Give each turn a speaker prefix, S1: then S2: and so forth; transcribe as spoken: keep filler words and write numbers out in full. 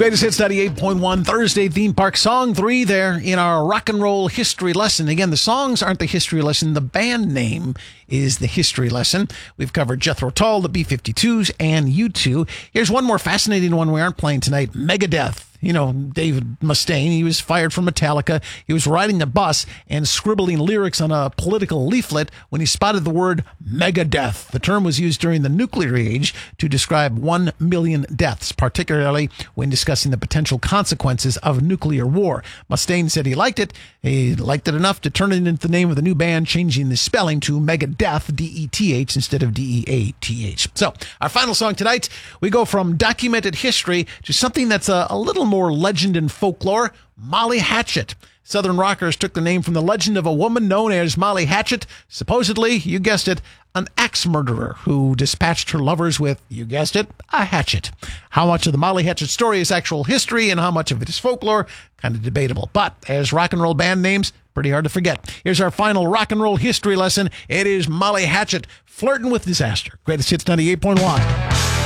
S1: Greatest Hits ninety-eight point one Thursday Theme Park Song three there in our rock and roll history lesson. Again, the songs aren't the history lesson. The band name is the history lesson. We've covered Jethro Tull, the B fifty-twos, and U two. Here's one more fascinating one we aren't playing tonight, Megadeth. You know, Dave Mustaine, he was fired from Metallica. He was riding a bus and scribbling lyrics on a political leaflet when he spotted the word Megadeth. The term was used during the nuclear age to describe one million deaths, particularly when discussing the potential consequences of nuclear war. Mustaine said he liked it. He liked it enough to turn it into the name of the new band, changing the spelling to Megadeth, D E T H, instead of D E A T H. So, our final song tonight, we go from documented history to something that's a, a little more legend and folklore, Molly Hatchet. Southern rockers took the name from the legend of a woman known as Molly Hatchet, supposedly, you guessed it, an axe murderer who dispatched her lovers with, you guessed it, a hatchet. How much of the Molly Hatchet story is actual history and how much of it is folklore? Kind of debatable. But as rock and roll band names, pretty hard to forget. Here's our final rock and roll history lesson. It is Molly Hatchet, Flirting with Disaster. Greatest Hits ninety-eight point one.